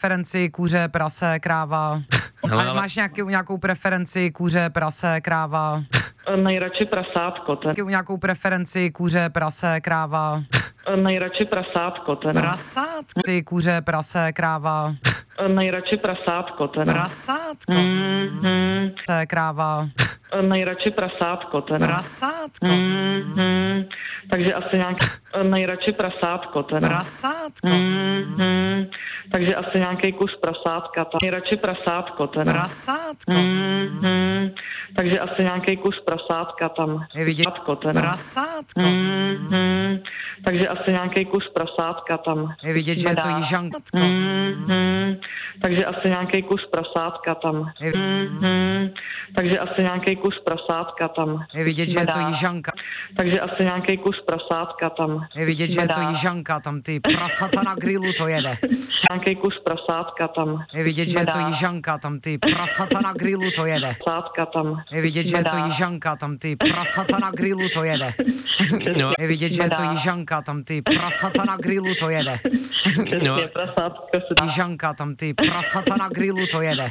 preferenci kuře, prase, kráva? Ale máš nějakou preferenci kuře, prase, kráva? Nejradši prasátko. Nějakou preferenci kuře, prase, kráva? Nejradši prasátko. Prasátko? Ty kuře, prase, kráva? Nejradši prasátko. Prasátko? Kráva? Nejradši prasátko. Prasátko? Takže asi nějaký nejradši prasátko. Prasátko? Takže asi nějaký kus prasátka. Nejradši prasátko. Prasátko? Takže asi nějaký kus prasátka tam. Je vidět prasátko? Takže asi nějaký kus prasátka tam. Je vidět, že je to jižanko. Takže asi nějaký kus prasátka tam. Takže asi nějaký kus prasátka tam. Je vidět, že je to jižanka. Takže asi nějaký kus prasátka tam. Je vidět, že je to jižanka, tam ty prasata na grilu to jede. Nějaký kus prasátka tam. Je vidět, že je to jižanka, tam ty prasata na grilu to jede. Prasátka tam. Je vidět, že je to jižanka, tam ty prasata na grilu to jede. Je vidět, že je to jižanka, tam ty prasata na grilu to jede. Jižanka, tam ty prasata na grilu to jede.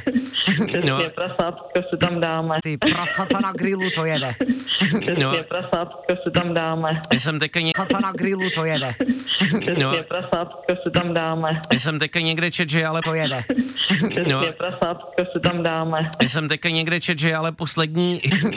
Prasátka si tam dáme. Ty prasata na grilu to jede. Prasátka si tam dáme. Jsem teďka Prasata na grilu to jede. Prasátka si tam dáme. Jsem teďka někde čet, že ale To jede. Prasátka si tam dáme. Jsem teďka někde čet, že ale poslední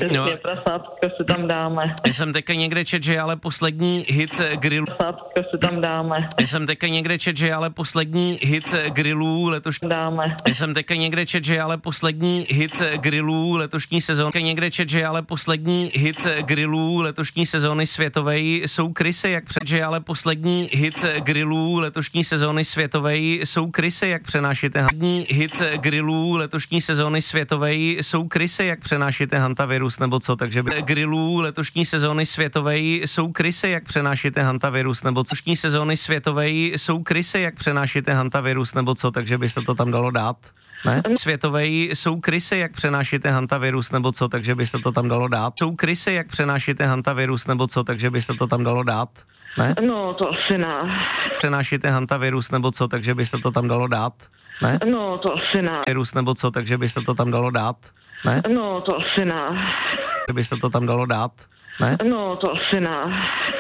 Prasátka si tam dáme. Jsem teďka někde čet, že ale poslední hit grill. Prasátka si tam dáme. Jsem teďka někde čet, že ale poslední hit grillů letošní Dáme. Jsem teďka někde čet, že ale poslední hit grillů letošní sezóny. Někde čet, že ale poslední hit grillů letošní sezóny světovej jsou krysy, jak před, že ale poslední hit grillů letošní sezóny světovej jsou krysy, jak přenášíte hit grillů letošní sezóny světovej jsou krysy, jak přenášíte hantavirus nebo co, takže grillů letošní sezóny světovej jsou krysy, jak přenášíte hantavirus nebo co, letošní sezóny světovej jsou krysy, jak přenášíte hantavirus nebo co, takže by se to tam dalo dát. Ne? Světovej jsou krysy, jak přenášíte hantavirus nebo co, takže by se to tam dalo dát. Jsou krysy, jak přenášíte hantavirus nebo co, takže by se to tam dalo dát. Ne? No, to asi ne. Přenášíte hantavirus nebo co, takže by se to tam dalo dát. Ne? No, to asi ne. Virus nebo co, takže by se to tam dalo dát. Ne? No, to asi ne. By se to tam dalo dát. Ne? No, to asi ne.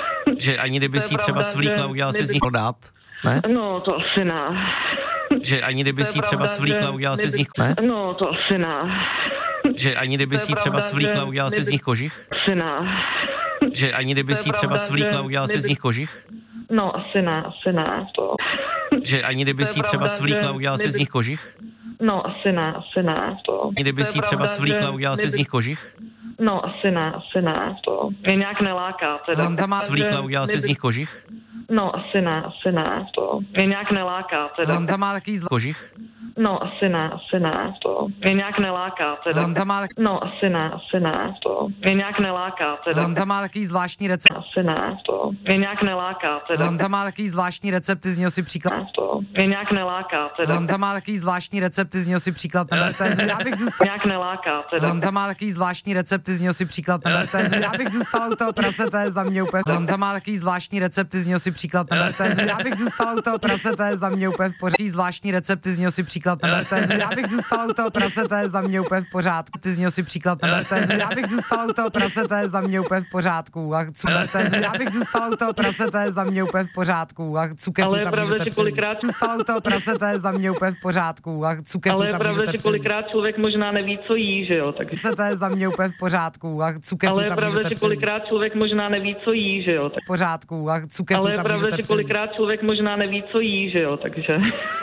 Že ani kdyby To je si třeba pravda, svlíkla, že udělal si my z nich dát. Ne? No, to asi ne. Že ani kdyby To je si třeba pravda, svlíkla, že udělal my si z by- nich. Ne? No, to asi ne. Že ani kdyby To je si třeba pravda, svlíkla, že udělal si my z by- nich kožich. Asi ne. Že ani kdyby To je si třeba pravda, svlíkla, že udělal my si z by- nich kožich. No, asi ne, asi ne. To. Že ani kdyby To je si třeba pravda, svlíkla, že udělal my si z by- nich kožich. No, asi ne, asi ne. To. Ani kdyby To je si třeba pravda, svlíkla, že udělal my si z by- nich kožich. No, asi ne, asi ne. To mě nějak neláká. Teda. Honza má Svlíkla, udělal si z nich kožich. No, asi ne, asi ne. To mě nějak neláká. Teda. Honza má takový Kožich. No, asi ne, asi ne. To mě nějak neláká. Teda. Honza má, No, asi ne, asi ne. To mě nějak neláká. Teda. Honza má takový zvláštní recept. Asi ne. To mě nějak neláká. Teda. Honza má takový zvláštní recepty, z něho si příklad. To mě nějak neláká. Teda. Honza má takový zvláštní recepty, z něho si příklad neberte. Já bych zůstal. Nějak neláká. Teda. Honza má takový zvláštní recepty, z něho si příklad neberte. Já bych zůstal u toho prasete, za mě úplně. Honza má takový zvláštní recepty, z něho si příklad neberte. Já bych zůstal u toho prasete, za mě úplně v pořádku. Zvláštní recepty, z něho si příklad neberte. Já bych zůstal u toho prasete, za mě úplně v pořádku. Ty z něho si příklad neberte. Já bych zůstal u toho prasete, za mě úplně v pořádku. A cukete, já bych zůstal u toho prasete, za mě úplně v pořádku. A cuketu Ale je tam pravda, můžete že přijít. kolikrát- Zůstal u toho prasete, za mě úplně v pořádku. A cuketu Ale je tam pravda, můžete že přijít. kolikrát člověk možná neví, co jí, že jo? Tak... To je za mě úplně v pořádku a cuketu Ale je tam pravda, můžete že přijít. kolikrát člověk možná neví, co jí, že jo? Tak... V pořádku a cuketu Ale je tam pravda, můžete že přijít. kolikrát člověk možná neví, co jí, že jo? Takže...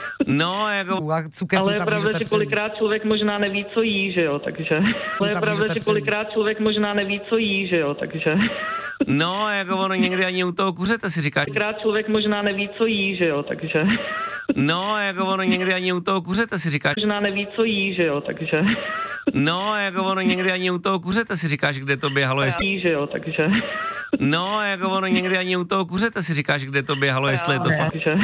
No, jako A cuketu Ale je tam pravda, můžete že přijít. kolikrát člověk možná neví, co jí, že jo? Takže... Ale je tam pravda, můžete že přijít. kolikrát člověk možná neví, co jí, že jo? Takže... no, jako ono někdy ani u toho kuřete si říkáš. Kolikrát člověk možná neví, co jí, že jo? Takže... No, jako ono někdy ani u toho kuřete si říkáš. Možná neví, co jí, že jo? Takže... No, jako ono někdy ani u toho kuřete si říkáš, kde to běhalo, jestli. Jí, že jo? Takže... No, jako ono někdy ani u toho kuřete si říkáš, kde to běhalo, jestli je to fakt. Takže...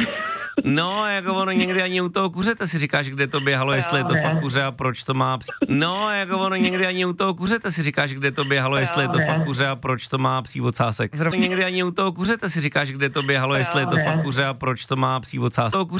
No, jako ono někdy ani u toho kuřete si říkáš, kde to běhalo, jestli je to fakt kuře a proč to má psí. No, jako ono někdy ani u toho kuřete si říkáš, kde to běhalo, jestli je to fakt kuře a proč to má psí ocásek. Někdy ani u toho kuřete si říkáš, kde to běhalo, jestli je to fakt kuře a proč to má psí ocásek.